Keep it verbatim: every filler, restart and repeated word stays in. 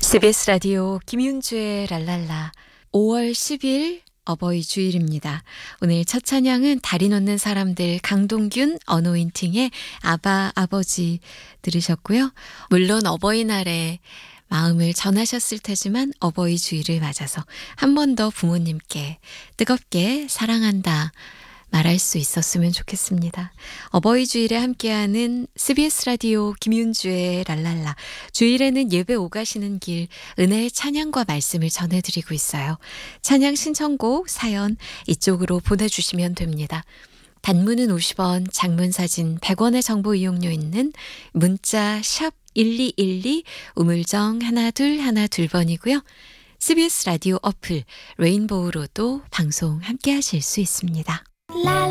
씨비에스 라디오 김윤주의 랄랄라 오월 십일 어버이 주일입니다. 오늘 첫 찬양은 다리 놓는 사람들 강동균 어노인팅의 아바 아버지 들으셨고요. 물론 어버이날에 마음을 전하셨을 테지만 어버이 주일을 맞아서 한 번 더 부모님께 뜨겁게 사랑한다 말할 수 있었으면 좋겠습니다. 어버이 주일에 함께하는 씨비에스 라디오 김윤주의 랄랄라. 주일에는 예배 오가시는 길 은혜의 찬양과 말씀을 전해드리고 있어요. 찬양 신청곡 사연 이쪽으로 보내주시면 됩니다. 단문은 오십 원, 장문 사진 백 원의 정보 이용료 있는 문자 샵 일이일이 우물정 하나 둘 하나 둘 번이고요. 씨비에스 라디오 어플 레인보우로도 방송 함께 하실 수 있습니다.